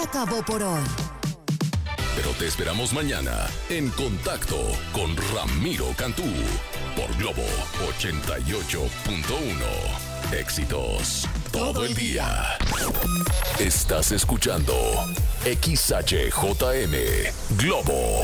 Acabó por hoy. Pero te esperamos mañana en Contacto con Ramiro Cantú por Globo 88.1. Éxitos todo el día. Estás escuchando XHJM Globo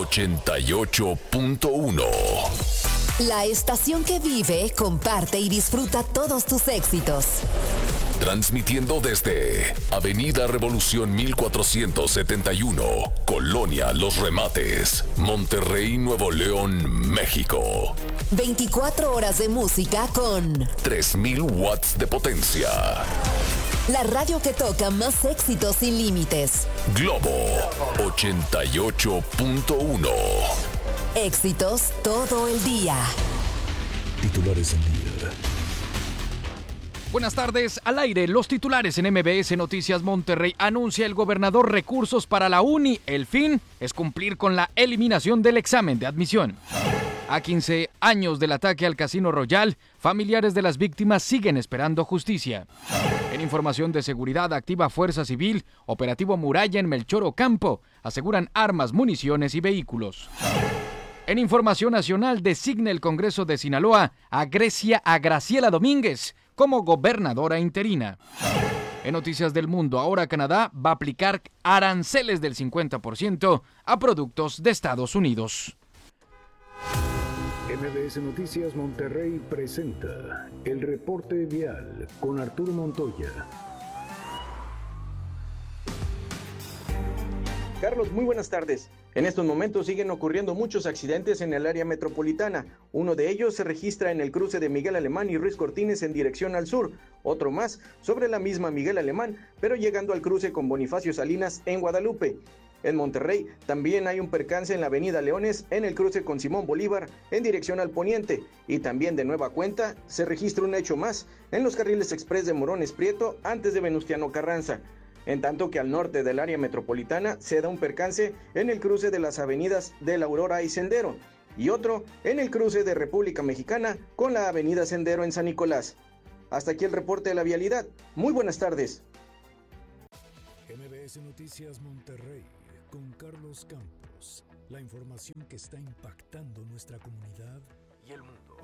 88.1. La estación que vive, comparte y disfruta todos tus éxitos. Transmitiendo desde Avenida Revolución 1471, Colonia Los Remates, Monterrey, Nuevo León, México. 24 horas de música con 3000 watts de potencia. La radio que toca más éxitos sin límites. Globo 88.1. Éxitos todo el día. Titulares del día. Buenas tardes, al aire, los titulares en MBS Noticias Monterrey. Anuncia el gobernador recursos para la uni. El fin es cumplir con la eliminación del examen de admisión. A 15 años del ataque al Casino Royal, familiares de las víctimas siguen esperando justicia. En información de seguridad, activa Fuerza Civil, operativo Muralla en Melchor Ocampo. Aseguran armas, municiones y vehículos. En información nacional, designa el Congreso de Sinaloa a Graciela Domínguez como gobernadora interina. En noticias del mundo, ahora Canadá va a aplicar aranceles del 50% a productos de Estados Unidos. MBS Noticias Monterrey presenta el reporte vial con Arturo Montoya. Carlos, muy buenas tardes. En estos momentos siguen ocurriendo muchos accidentes en el área metropolitana. Uno de ellos se registra en el cruce de Miguel Alemán y Ruiz Cortines en dirección al sur. Otro más sobre la misma Miguel Alemán, pero llegando al cruce con Bonifacio Salinas en Guadalupe. En Monterrey también hay un percance en la avenida Leones en el cruce con Simón Bolívar en dirección al poniente. Y también de nueva cuenta se registra un hecho más en los carriles express de Morones Prieto antes de Venustiano Carranza. En tanto que al norte del área metropolitana se da un percance en el cruce de las avenidas de la Aurora y Sendero, y otro en el cruce de República Mexicana con la avenida Sendero en San Nicolás. Hasta aquí el reporte de la vialidad. Muy buenas tardes. MBS Noticias Monterrey con Carlos Campos. La información que está impactando nuestra comunidad y el mundo.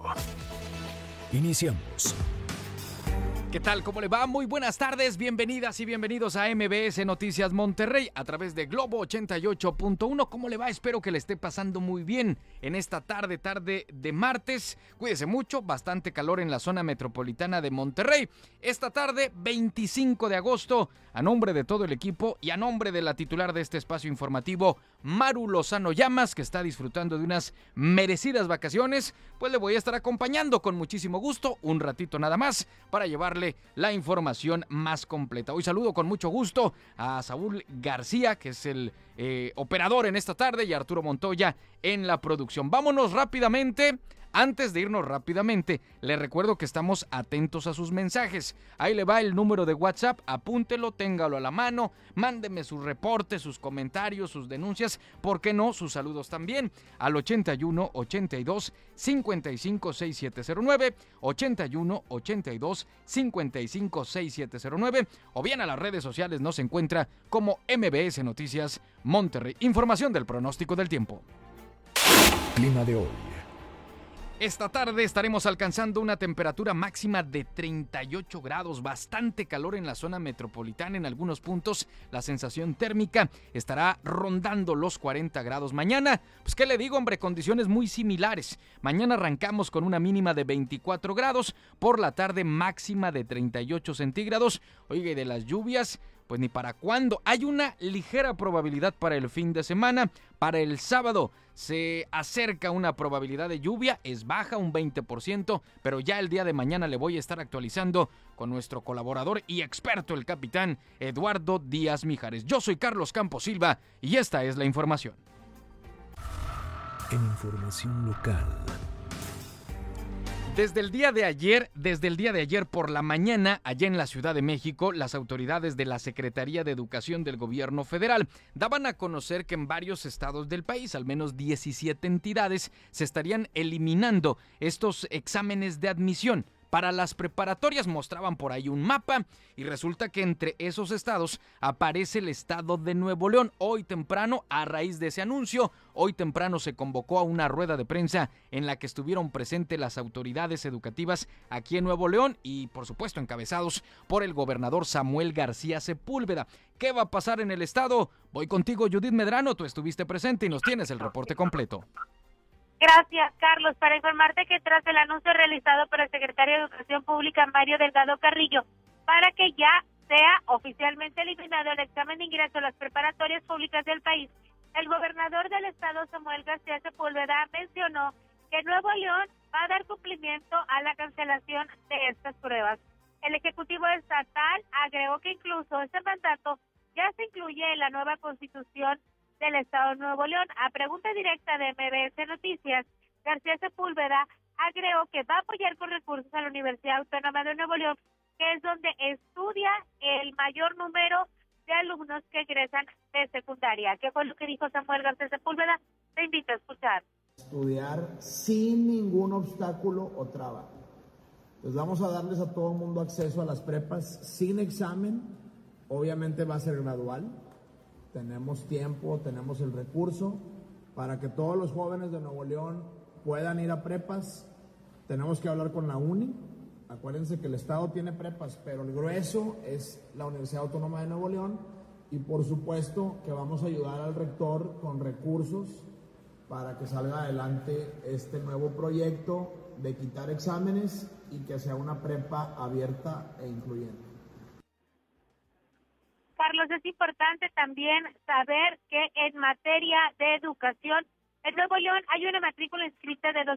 Iniciamos. ¿Qué tal? ¿Cómo le va? Muy buenas tardes, bienvenidas y bienvenidos a MBS Noticias Monterrey a través de Globo 88.1. ¿Cómo le va? Espero que le esté pasando muy bien en esta tarde de martes. Cuídese mucho, bastante calor en la zona metropolitana de Monterrey. Esta tarde, 25 de agosto, a nombre de todo el equipo y a nombre de la titular de este espacio informativo, Maru Lozano Llamas, que está disfrutando de unas merecidas vacaciones, pues le voy a estar acompañando con muchísimo gusto, un ratito nada más, para llevarle la información más completa. Hoy saludo con mucho gusto a Saúl García, que es el operador en esta tarde, y a Arturo Montoya en la producción. Vámonos rápidamente. Antes de irnos rápidamente, le recuerdo que estamos atentos a sus mensajes. Ahí le va el número de WhatsApp, apúntelo, téngalo a la mano, mándeme sus reportes, sus comentarios, sus denuncias, ¿por qué no? Sus saludos también, al 81 82 55 6709, 81 82 55 6709, o bien a las redes sociales nos encuentra como MBS Noticias Monterrey. Información del pronóstico del tiempo. Clima de hoy. Esta tarde estaremos alcanzando una temperatura máxima de 38 grados, bastante calor en la zona metropolitana. En algunos puntos la sensación térmica estará rondando los 40 grados. Mañana, pues qué le digo, hombre, condiciones muy similares. Mañana arrancamos con una mínima de 24 grados, por la tarde máxima de 38 centígrados. Oiga, y de las lluvias, pues ni para cuándo. Hay una ligera probabilidad para el fin de semana. Para el sábado se acerca una probabilidad de lluvia, es baja, un 20%, pero ya el día de mañana le voy a estar actualizando con nuestro colaborador y experto, el capitán Eduardo Díaz Mijares. Yo soy Carlos Campos Silva y esta es la información. En información local. Desde el día de ayer por la mañana, allá en la Ciudad de México, las autoridades de la Secretaría de Educación del Gobierno Federal daban a conocer que en varios estados del país, al menos 17 entidades, se estarían eliminando estos exámenes de admisión para las preparatorias. Mostraban por ahí un mapa y resulta que entre esos estados aparece el estado de Nuevo León. Hoy temprano, a raíz de ese anuncio, hoy temprano se convocó a una rueda de prensa en la que estuvieron presentes las autoridades educativas aquí en Nuevo León y, por supuesto, encabezados por el gobernador Samuel García Sepúlveda. ¿Qué va a pasar en el estado? Voy contigo, Judith Medrano, tú estuviste presente y nos tienes el reporte completo. Gracias, Carlos. Para informarte que tras el anuncio realizado por el secretario de Educación Pública, Mario Delgado Carrillo, para que ya sea oficialmente eliminado el examen de ingreso a las preparatorias públicas del país, el gobernador del estado, Samuel García Sepúlveda, mencionó que Nuevo León va a dar cumplimiento a la cancelación de estas pruebas. El Ejecutivo Estatal agregó que incluso este mandato ya se incluye en la nueva Constitución del Estado de Nuevo León. A pregunta directa de MBS Noticias, García Sepúlveda agregó que va a apoyar con recursos a la Universidad Autónoma de Nuevo León, que es donde estudia el mayor número de alumnos que egresan de secundaria. ¿Qué fue lo que dijo Samuel García Sepúlveda? Te invito a escuchar. Estudiar sin ningún obstáculo o traba. Pues vamos a darles a todo el mundo acceso a las prepas sin examen. Obviamente va a ser gradual. Tenemos tiempo, tenemos el recurso para que todos los jóvenes de Nuevo León puedan ir a prepas. Tenemos que hablar con la UNI. Acuérdense que el Estado tiene prepas, pero el grueso es la Universidad Autónoma de Nuevo León y por supuesto que vamos a ayudar al rector con recursos para que salga adelante este nuevo proyecto de quitar exámenes y que sea una prepa abierta e incluyente. Carlos, es importante también saber que en materia de educación, en Nuevo León hay una matrícula inscrita de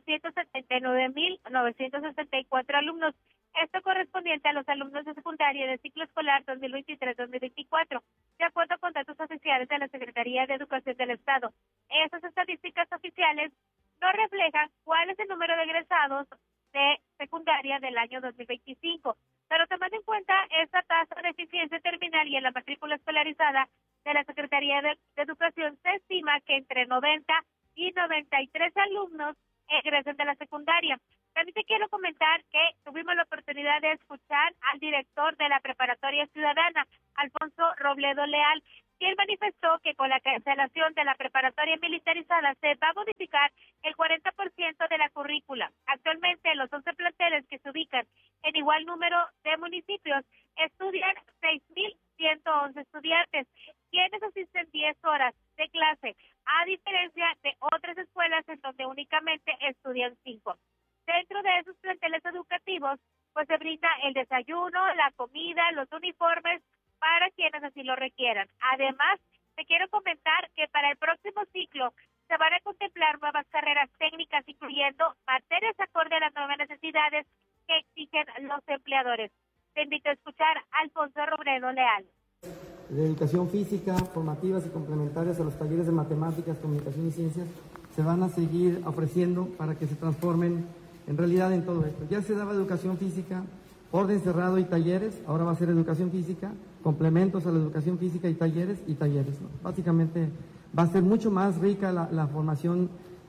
279,964 alumnos. Esto correspondiente a los alumnos de secundaria del ciclo escolar 2023-2024, de acuerdo con datos oficiales de la Secretaría de Educación del Estado. Esas estadísticas oficiales no reflejan cuál es el número de egresados de secundaria del año 2025. Pero tomando en cuenta esta tasa de eficiencia terminal y en la matrícula escolarizada de la Secretaría de Educación, se estima que entre 90 y 93 alumnos egresen de la secundaria. También te quiero comentar que tuvimos la oportunidad de escuchar al director de la Preparatoria Ciudadana, Alfonso Robledo Leal, quien manifestó que con la cancelación de la preparatoria militarizada se va a modificar el 40% de la currícula. Actualmente, los 11 planteles que se ubican en igual número de municipios estudian 6,111 estudiantes, quienes asisten 10 horas de clase, a diferencia de otras escuelas en donde únicamente estudian 5. Dentro de esos planteles educativos, pues se brinda el desayuno, la comida, los uniformes para quienes así lo requieran. Además, te quiero comentar que para el próximo ciclo se van a contemplar nuevas carreras técnicas, incluyendo materias acorde a las nuevas necesidades que exigen los empleadores. Te invito a escuchar a Alfonso Robledo Leal. De educación física, formativas y complementarias a los talleres de matemáticas, comunicación y ciencias se van a seguir ofreciendo para que se transformen en realidad en todo esto. Ya se daba educación física, orden cerrado y talleres, ahora va a ser educación física, complementos a la educación física y talleres, ¿no? Básicamente va a ser mucho más rica la formación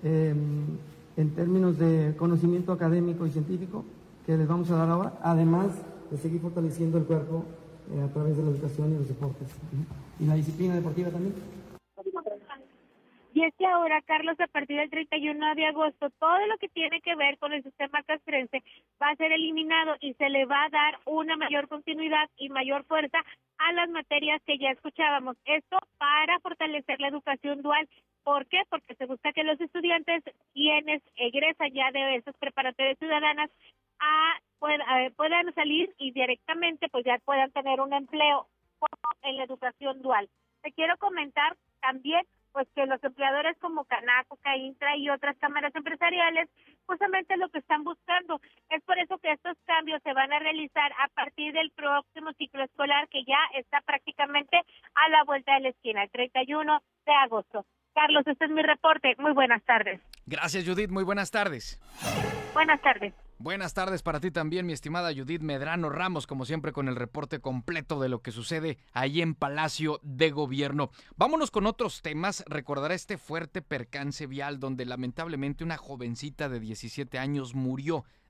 en términos de conocimiento académico y científico que les vamos a dar ahora, además de seguir fortaleciendo el cuerpo a través de la educación y los deportes. Y la disciplina deportiva también. Y es que ahora, Carlos, a partir del 31 de agosto, todo lo que tiene que ver con el sistema castrense va a ser eliminado y se le va a dar una mayor continuidad y mayor fuerza a las materias que ya escuchábamos. Esto para fortalecer la educación dual. ¿Por qué? Porque se busca que los estudiantes quienes egresan ya de esas preparatorias ciudadanas puedan salir y directamente pues ya puedan tener un empleo en la educación dual. Te quiero comentar también pues que los empleadores como Canaco, Caintra y otras cámaras empresariales justamente lo que están buscando. Es por eso que estos cambios se van a realizar a partir del próximo ciclo escolar que ya está prácticamente a la vuelta de la esquina, el 31 de agosto. Carlos, este es mi reporte. Muy buenas tardes. Gracias, Judith. Muy buenas tardes. Buenas tardes. Buenas tardes para ti también, mi estimada Judith Medrano Ramos, como siempre con el reporte completo de lo que sucede ahí en Palacio de Gobierno. Vámonos con otros temas. Recordará este fuerte percance vial donde lamentablemente una jovencita de 17 años murió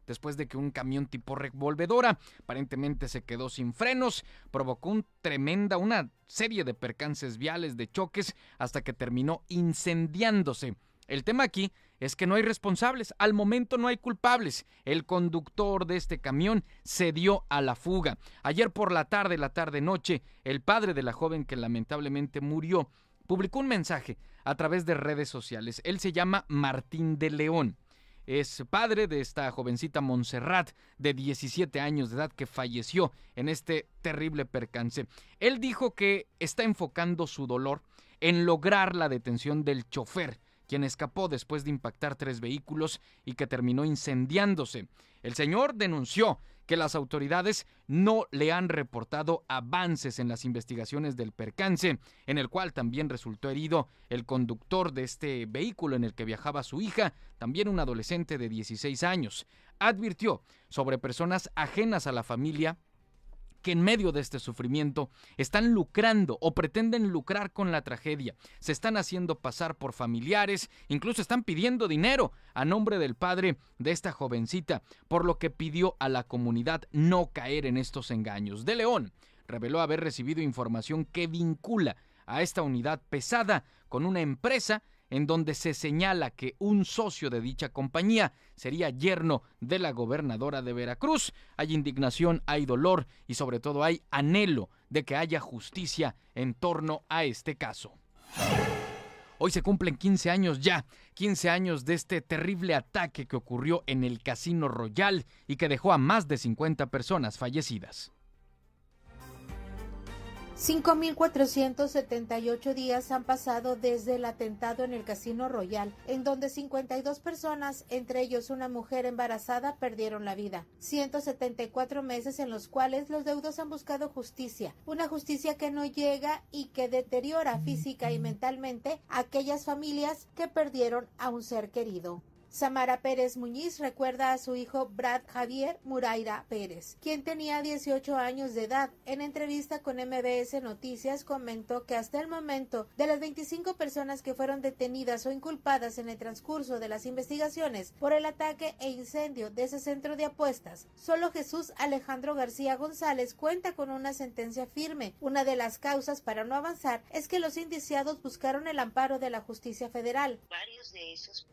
después de que un camión tipo revolvedora aparentemente se quedó sin frenos, provocó una serie de percances viales, de choques, hasta que terminó incendiándose. El tema aquí es que no hay responsables, al momento no hay culpables. El conductor de este camión se dio a la fuga. Ayer por la tarde-noche, el padre de la joven que lamentablemente murió publicó un mensaje a través de redes sociales. Él se llama Martín de León. Es padre de esta jovencita Montserrat, de 17 años de edad, que falleció en este terrible percance. Él dijo que está enfocando su dolor en lograr la detención del chofer, quien escapó después de impactar 3 vehículos y que terminó incendiándose. El señor denunció que las autoridades no le han reportado avances en las investigaciones del percance, en el cual también resultó herido el conductor de este vehículo en el que viajaba su hija, también un adolescente de 16 años. Advirtió sobre personas ajenas a la familia que en medio de este sufrimiento están lucrando o pretenden lucrar con la tragedia. Se están haciendo pasar por familiares, incluso están pidiendo dinero a nombre del padre de esta jovencita, por lo que pidió a la comunidad no caer en estos engaños. De León reveló haber recibido información que vincula a esta unidad pesada con una empresa en donde se señala que un socio de dicha compañía sería yerno de la gobernadora de Veracruz. Hay indignación, hay dolor y sobre todo hay anhelo de que haya justicia en torno a este caso. Hoy se cumplen 15 años ya, 15 años de este terrible ataque que ocurrió en el Casino Royal y que dejó a más de 50 personas fallecidas. 5.478 días han pasado desde el atentado en el Casino Royal, en donde 52 personas, entre ellos una mujer embarazada, perdieron la vida. 174 meses en los cuales los deudos han buscado justicia, una justicia que no llega y que deteriora física y mentalmente a aquellas familias que perdieron a un ser querido. Samara Pérez Muñiz recuerda a su hijo Brad Javier Muraira Pérez, quien tenía 18 años de edad. En entrevista con MBS Noticias comentó que hasta el momento, de las 25 personas que fueron detenidas o inculpadas en el transcurso de las investigaciones por el ataque e incendio de ese centro de apuestas, solo Jesús Alejandro García González cuenta con una sentencia firme. Una de las causas para no avanzar es que los indiciados buscaron el amparo de la justicia federal. Varios de esos